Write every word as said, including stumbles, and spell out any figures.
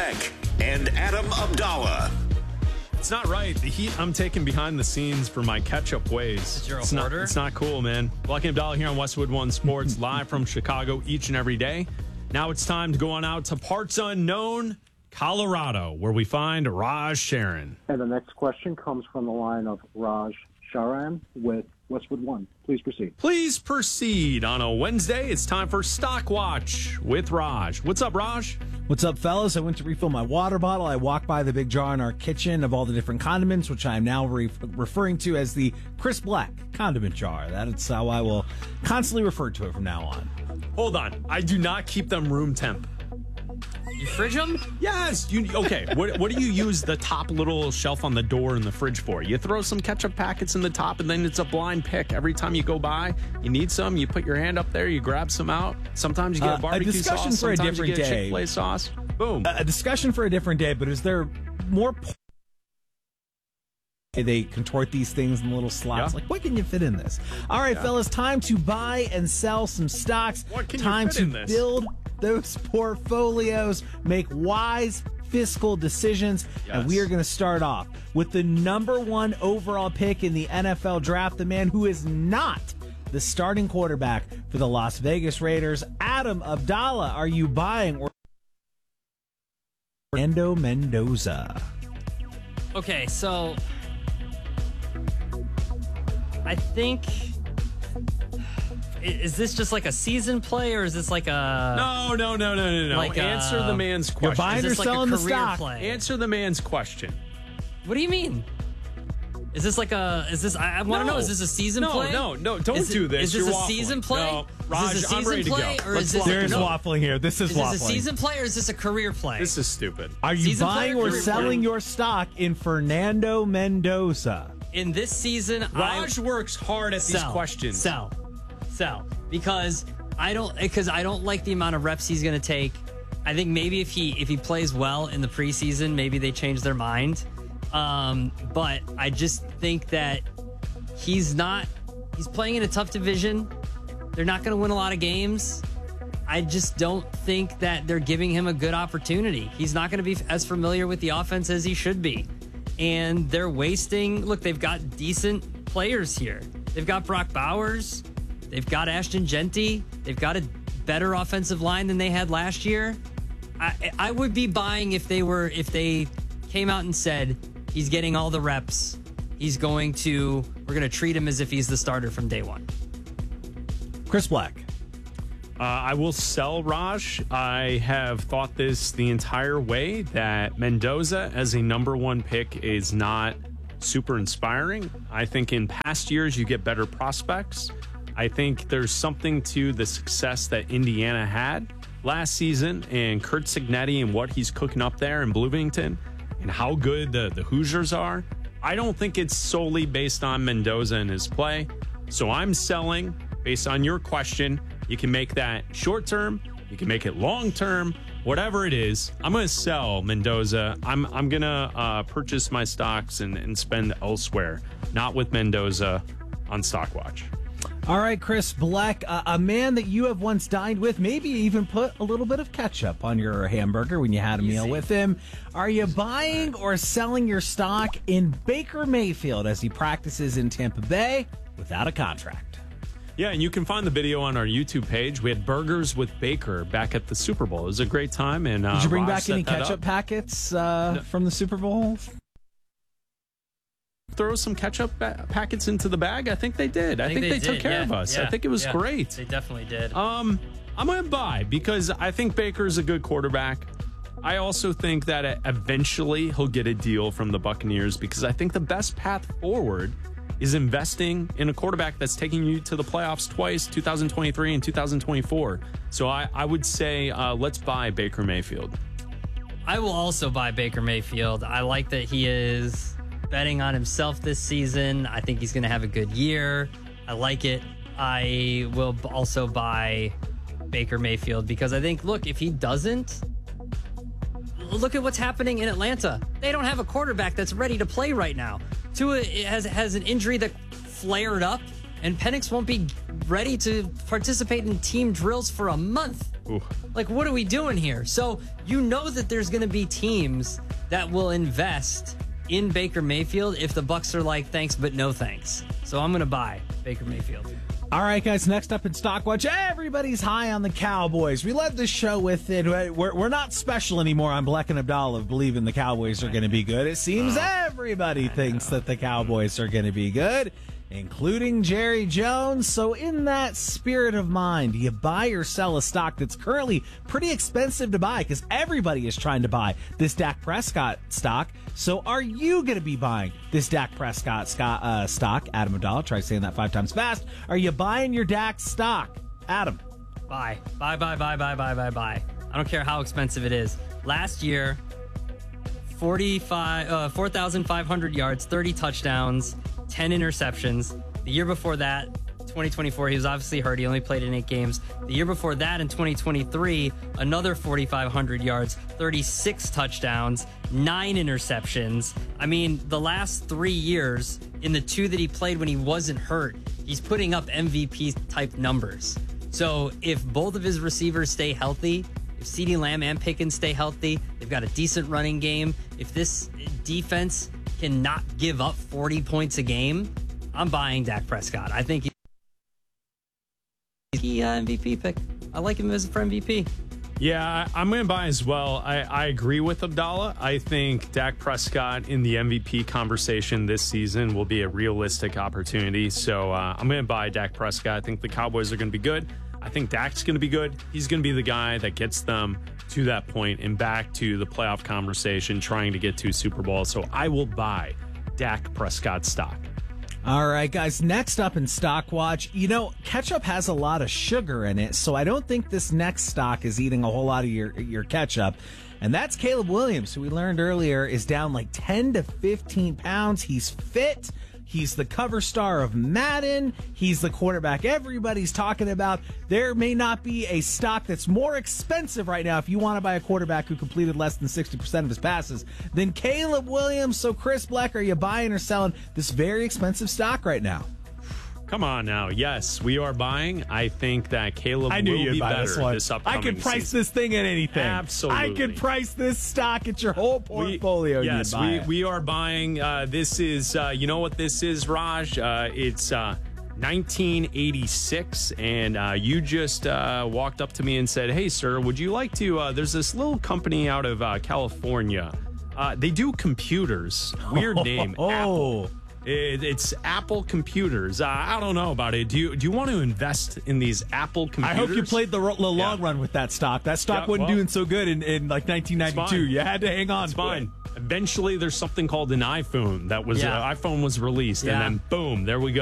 Fleck and Adam Abdallah. It's not right. The heat I'm taking behind the scenes for my catch-up ways. You're a it's hoarder? Not, it's not cool, man. Fleck and Abdallah here on Westwood One Sports, live from Chicago each and every day. Now it's time to go on out to parts unknown, Colorado, where we find Raj Sharon. And the next question comes from the line of Raj Sharan with Westwood One. Please proceed. Please proceed. On a Wednesday, it's time for Stock Watch with Raj. What's up, Raj? What's up, fellas? I went to refill my water bottle. I walked by the big jar in our kitchen of all the different condiments, which I am now re- referring to as the Chris Black condiment jar. That's how I will constantly refer to it from now on. Hold on. I do not keep them room temp. You fridge them? Yes. You okay? What what do you use the top little shelf on the door in the fridge for? You throw some ketchup packets in the top, and then it's a blind pick every time you go by. You need some. You put your hand up there. You grab some out. Sometimes you get Uh, a barbecue a discussion sauce. for a Sometimes different you get a day. Chick-fil-A sauce. Boom. A discussion for a different day, but is there more po- they contort these things in little slots? Yeah. Like, what can you fit in this? All right, Yeah. fellas, time to buy and sell some stocks. What can you time fit to in this? build those portfolios, make wise fiscal decisions. Yes. And we are going to start off with the number one overall pick in the N F L draft, the man who is not the starting quarterback for the Las Vegas Raiders. Adam Abdallah, are you buying or Fernando Mendoza? Okay, so I think i- is this just like a season play or is this like a No, no, no, no, no, no. Like, Answer uh, the man's You're question. buying is or this like a selling the career stock? play? Answer the man's question. What do you mean? Is this like a? Is this? I, I want to No. know. Is this a season No, play? no, no, don't Is it- do this. Is this You're a waffling. season play? No, Raj, is this a I'm season ready to play go. or Let's is this? lock There is no, waffling here. This is, Is waffling. this a season play or is this a career play? This is stupid. Are you Season buying player, or career selling player? your stock in Fernando Mendoza? In this season, Raj I works hard at these sell, questions. Sell, sell, because I don't because I don't like the amount of reps he's going to take. I think maybe if he if he plays well in the preseason, maybe they change their mind. Um, but I just think that he's not. He's playing in a tough division. They're not going to win a lot of games. I just don't think that they're giving him a good opportunity. He's not going to be as familiar with the offense as he should be. And they're wasting. Look, they've got decent players here. They've got Brock Bowers. They've got Ashton Genty. They've got a better offensive line than they had last year. I, I would be buying if they were if they came out and said he's getting all the reps. He's going to. We're going to treat him as if he's the starter from day one. Chris Black. Uh, I will sell Raj. I have thought this the entire way that Mendoza as a number one pick is not super inspiring. I think in past years you get better prospects. I think there's something to the success that Indiana had last season and Kurt Cignetti and what he's cooking up there in Bloomington and how good the, the Hoosiers are. I don't think it's solely based on Mendoza and his play. So I'm selling based on your question. You can make that short term. You can make it long term. Whatever it is, I'm going to sell Mendoza. I'm I'm going to uh, purchase my stocks and, and spend elsewhere, not with Mendoza on Stockwatch. All right, Chris Black, uh, a man that you have once dined with, maybe even put a little bit of ketchup on your hamburger when you had a meal Easy. with him. Are you buying or selling your stock in Baker Mayfield as he practices in Tampa Bay without a contract? Yeah, and you can find the video on our YouTube page. We had burgers with Baker back at the Super Bowl. It was a great time. And uh, Did you bring Raj back set any that ketchup up. packets uh, from the Super Bowl? Throw some ketchup ba- packets into the bag? I think they did. I, think, they, did, took care yeah, of us. yeah, I think it was yeah. great. They definitely did. Um, I'm going to buy because I think Baker's a good quarterback. I also think that eventually he'll get a deal from the Buccaneers because I think the best path forward is investing in a quarterback that's taking you to the playoffs twice, two thousand twenty-three and two thousand twenty-four. So I, I would say uh, let's buy Baker Mayfield. I will also buy Baker Mayfield. I like that he is betting on himself this season. I think he's going to have a good year. I like it. I will b- also buy Baker Mayfield because I think, look, if he doesn't, look at what's happening in Atlanta. They don't have a quarterback that's ready to play right now. Tua has has an injury that flared up, and Penix won't be ready to participate in team drills for a month. Ooh. Like, what are we doing here? So you know that there's going to be teams that will invest in Baker Mayfield if the Bucs are like, thanks, but no thanks. So I'm going to buy Baker Mayfield. All right, guys, next up in Stock Watch, everybody's high on the Cowboys. We led the show with it. We're, we're not special anymore on Black and Abdallah believing the Cowboys are going to be good. It seems everybody thinks that the Cowboys are going to be good, including Jerry Jones. So in that spirit of mind, do you buy or sell a stock that's currently pretty expensive to buy because everybody is trying to buy this Dak Prescott stock? So are you going to be buying this Dak Prescott Scott, uh, stock? Adam Abdallah, try saying that five times fast. Are you buying your Dak stock? Adam. Buy. Buy, buy, buy, buy, buy, buy, buy. I don't care how expensive it is. Last year, forty-five, uh, four thousand five hundred yards, thirty touchdowns, ten interceptions. The year before that, twenty twenty-four, he was obviously hurt. He only played in eight games. The year before that, in twenty twenty-three, another forty-five hundred yards, thirty-six touchdowns, nine interceptions. I mean, the last three years, in the two that he played when he wasn't hurt, he's putting up M V P-type numbers. So if both of his receivers stay healthy, if CeeDee Lamb and Pickens stay healthy, they've got a decent running game. If this defense cannot give up forty points a game, I'm buying Dak Prescott. I think he's he, uh, M V P pick. I like him as for M V P. Yeah, I, I'm going to buy as well. I, I agree with Abdallah. I think Dak Prescott in the M V P conversation this season will be a realistic opportunity. So uh, I'm going to buy Dak Prescott. I think the Cowboys are going to be good. I think Dak's going to be good. He's going to be the guy that gets them to that point and back to the playoff conversation, trying to get to Super Bowl. So I will buy Dak Prescott stock. All right, guys, next up in Stock Watch, you know, ketchup has a lot of sugar in it, so I don't think this next stock is eating a whole lot of your, your ketchup. And that's Caleb Williams, who we learned earlier is down like ten to fifteen pounds. He's fit. He's the cover star of Madden. He's the quarterback everybody's talking about. There may not be a stock that's more expensive right now if you want to buy a quarterback who completed less than sixty percent of his passes than Caleb Williams. So, Chris Black, are you buying or selling this very expensive stock right now? Come on now. Yes, we are buying. I think that Caleb I knew will you'd be buy better this one. this I upcoming could price season. this thing at anything. Absolutely. I could price this stock at your whole portfolio. We, yes, You'd buy we, it. we are buying. Uh, this is, uh, you know what this is, Raj? Uh, it's uh, nineteen eighty-six, and uh, you just uh, walked up to me and said, hey, sir, would you like to, uh, there's this little company out of uh, California. Uh, they do computers. Weird name. Oh. Apple. It, it's Apple computers. Uh, I don't know about it. Do you do you want to invest in these Apple computers? I hope you played the, ro- the long Yeah. run with that stock. That stock Yeah, wasn't well, doing so good in, in like nineteen ninety-two. fine. You had to hang on. It's to fine. it. Eventually, there's something called an iPhone that was Yeah. uh, iPhone was released, Yeah. and then boom, there we go.